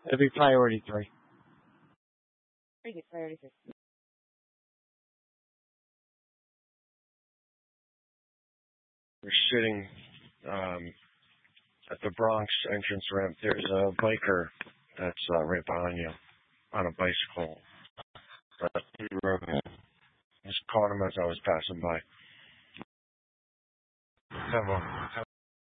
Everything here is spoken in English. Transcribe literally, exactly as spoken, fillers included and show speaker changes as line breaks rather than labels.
It'd be priority three.
Very good, priority three.
We're sitting um, at the Bronx entrance ramp. There's a biker that's uh, right behind you on a bicycle. Uh, he rode me. Just caught him as I was passing by. Have a, have